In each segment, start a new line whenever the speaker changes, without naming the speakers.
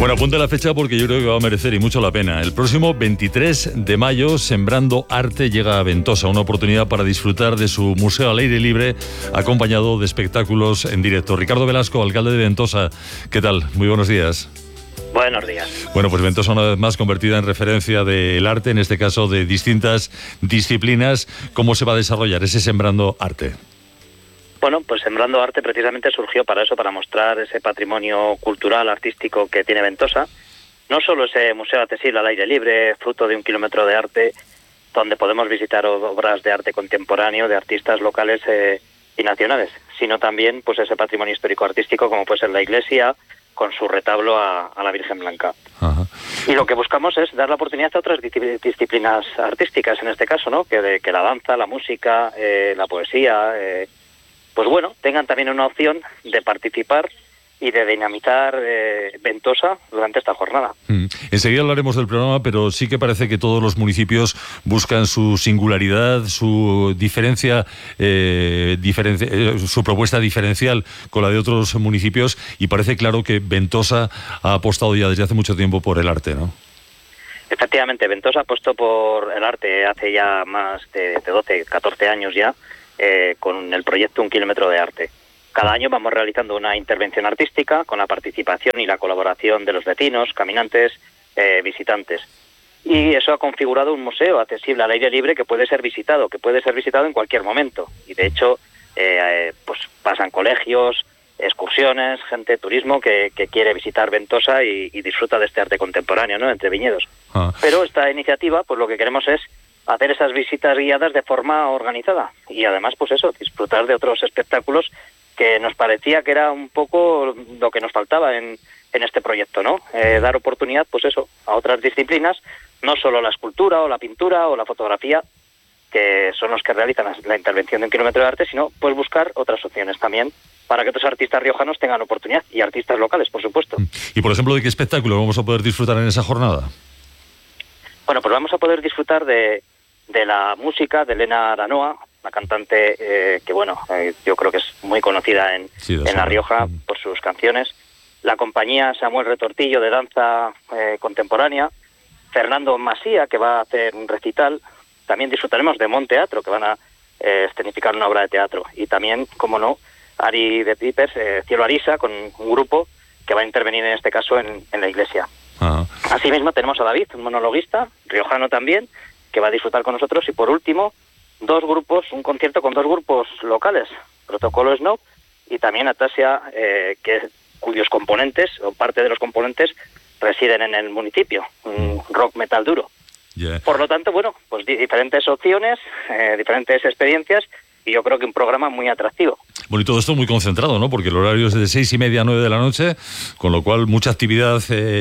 Bueno, apunte la fecha porque yo creo que va a merecer y mucho la pena. El próximo 23 de mayo, Sembrando Arte llega a Ventosa, una oportunidad para disfrutar de su museo al aire libre, acompañado de espectáculos en directo. Ricardo Velasco, alcalde de Ventosa, ¿qué tal? Muy buenos días.
Buenos días.
Bueno, pues Ventosa una vez más convertida en referencia del arte, en este caso de distintas disciplinas. ¿Cómo se va a desarrollar ese Sembrando Arte?
Bueno, pues Sembrando Arte precisamente surgió para eso, para mostrar ese patrimonio cultural, artístico que tiene Ventosa. No solo ese museo accesible al aire libre, fruto de 1 kilómetro de arte, donde podemos visitar obras de arte contemporáneo de artistas locales y nacionales, sino también pues ese patrimonio histórico-artístico como puede ser la iglesia, con su retablo a la Virgen Blanca.
Ajá.
Y lo que buscamos es dar la oportunidad a otras disciplinas artísticas, en este caso, ¿no? Que la danza, la música, la poesía, pues bueno, tengan también una opción de participar y de dinamizar Ventosa durante esta jornada.
Enseguida hablaremos del programa, pero sí que parece que todos los municipios buscan su singularidad, su diferencia, su propuesta diferencial con la de otros municipios, y parece claro que Ventosa ha apostado ya desde hace mucho tiempo por el arte, ¿no?
Efectivamente, Ventosa apostó por el arte hace ya más de 12, 14 años ya, con el proyecto 1 kilómetro de arte. Cada año vamos realizando una intervención artística con la participación y la colaboración de los vecinos, caminantes, visitantes. Y eso ha configurado un museo accesible al aire libre que puede ser visitado en cualquier momento. Y de hecho, pues pasan colegios, excursiones, gente, turismo que quiere visitar Ventosa y disfruta de este arte contemporáneo, ¿no? Entre viñedos. Pero esta iniciativa, pues lo que queremos es hacer esas visitas guiadas de forma organizada y además, pues eso, disfrutar de otros espectáculos que nos parecía que era un poco lo que nos faltaba en este proyecto, ¿no? Dar oportunidad, pues eso, a otras disciplinas, no solo la escultura o la pintura o la fotografía, que son los que realizan la intervención de 1 kilómetro de arte, sino pues buscar otras opciones también para que otros artistas riojanos tengan oportunidad y artistas locales, por supuesto.
Y, por ejemplo, ¿de qué espectáculo vamos a poder disfrutar en esa jornada? Bueno,
pues vamos a poder disfrutar de la música de Elena Aranoa, una cantante que, bueno, yo creo que es muy conocida en La Rioja por sus canciones. La compañía Samuel Retortillo de danza contemporánea. Fernando Masía, que va a hacer un recital. También disfrutaremos de Mon Teatro, que van a escenificar una obra de teatro. Y también, como no, Ari de Pipers, Cielo Arisa, con un grupo que va a intervenir en este caso en la iglesia.
Ajá.
Asimismo tenemos a David, un monologuista, riojano también, que va a disfrutar con nosotros. Y por último, un concierto con 2 grupos locales, Protocolo Snow y también Atasia, cuyos componentes, o parte de los componentes, residen en el municipio, un rock metal duro.
Yeah.
Por lo tanto, bueno, pues diferentes opciones, diferentes experiencias, y yo creo que un programa muy atractivo.
Bueno, y todo esto muy concentrado, ¿no? Porque el horario es de 6:30 a 9 de la noche, con lo cual mucha actividad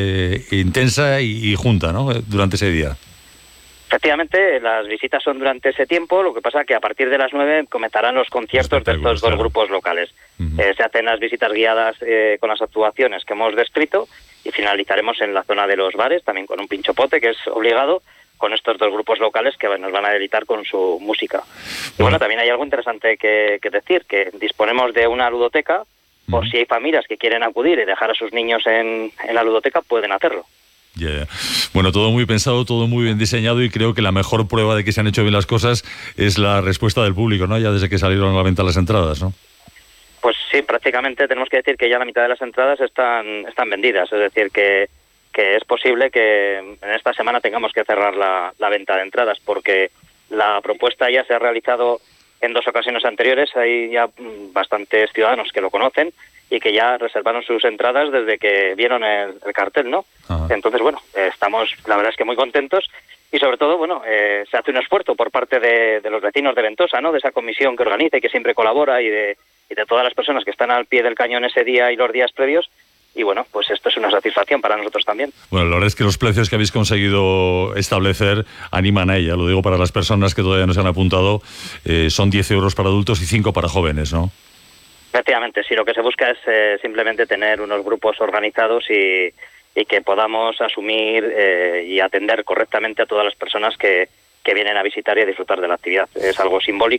intensa y junta, ¿no? Durante ese día.
Efectivamente, las visitas son durante ese tiempo, lo que pasa que a partir de las 9 comenzarán los conciertos de estos 2 grupos locales. Se hacen las visitas guiadas con las actuaciones que hemos descrito y finalizaremos en la zona de los bares, también con un pinchopote, que es obligado, con estos 2 grupos locales que nos van a deleitar con su música. Y bueno, también hay algo interesante que decir, que disponemos de una ludoteca, por si hay familias que quieren acudir y dejar a sus niños en la ludoteca, pueden hacerlo.
Yeah. Bueno, todo muy pensado, todo muy bien diseñado, y creo que la mejor prueba de que se han hecho bien las cosas es la respuesta del público, ¿no? Ya desde que salieron a la venta las entradas, ¿no?
Pues sí, prácticamente tenemos que decir que ya la mitad de las entradas están vendidas, es decir, que es posible que en esta semana tengamos que cerrar la venta de entradas, porque la propuesta ya se ha realizado en 2 ocasiones anteriores. Hay ya bastantes ciudadanos que lo conocen y que ya reservaron sus entradas desde que vieron el cartel, ¿no? Ajá. Entonces, bueno, estamos, la verdad es que muy contentos, y sobre todo, bueno, se hace un esfuerzo por parte de los vecinos de Ventosa, ¿no? De esa comisión que organiza y que siempre colabora, y de todas las personas que están al pie del cañón ese día y los días previos. Y bueno, pues esto es una satisfacción para nosotros también.
Bueno, la verdad es que los precios que habéis conseguido establecer animan a ella. Lo digo para las personas que todavía no se han apuntado. Son 10 euros para adultos y 5 para jóvenes, ¿no?
Efectivamente, sí, lo que se busca es simplemente tener unos grupos organizados y que podamos asumir y atender correctamente a todas las personas que vienen a visitar y a disfrutar de la actividad. Es algo simbólico,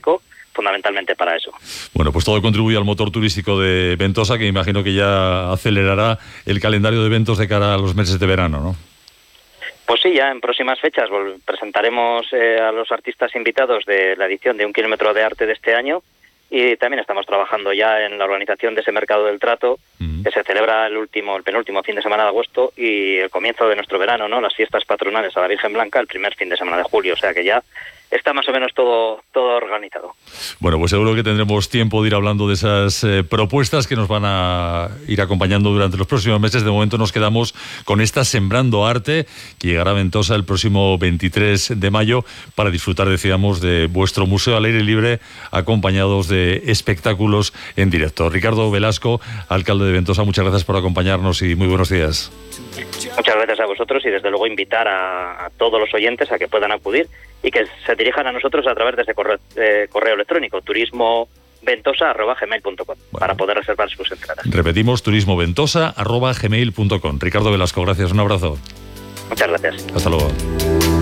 fundamentalmente para eso.
Bueno, pues todo contribuye al motor turístico de Ventosa, que imagino que ya acelerará el calendario de eventos de cara a los meses de verano, ¿no?
Pues sí, ya en próximas fechas presentaremos a los artistas invitados de la edición de 1 kilómetro de arte de este año, y también estamos trabajando ya en la organización de ese mercado del trato, que se celebra el penúltimo fin de semana de agosto, y el comienzo de nuestro verano, ¿no? Las fiestas patronales a la Virgen Blanca el primer fin de semana de julio, o sea que ya está más o menos todo organizado.
Bueno, pues seguro que tendremos tiempo de ir hablando de esas propuestas que nos van a ir acompañando durante los próximos meses. De momento nos quedamos con esta Sembrando Arte, que llegará a Ventosa el próximo 23 de mayo para disfrutar, decíamos, de vuestro museo al aire libre, acompañados de espectáculos en directo. Ricardo Velasco, alcalde de Ventosa, muchas gracias por acompañarnos y muy buenos días.
Muchas gracias a vosotros, y desde luego invitar a todos los oyentes a que puedan acudir y que se dirijan a nosotros a través de ese correo electrónico, turismoventosa@gmail.com, para poder reservar sus entradas.
Repetimos, turismoventosa@gmail.com. Ricardo Velasco, gracias, un abrazo.
Muchas gracias.
Hasta luego.